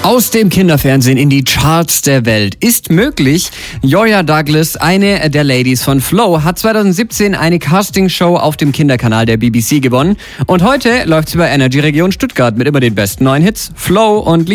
Aus dem Kinderfernsehen in die Charts der Welt ist möglich. Joya Douglas, eine der Ladies von Flow, hat 2017 eine Castingshow auf dem Kinderkanal der BBC gewonnen. Und heute läuft's über Energy Region Stuttgart mit immer den besten neuen Hits. Flow und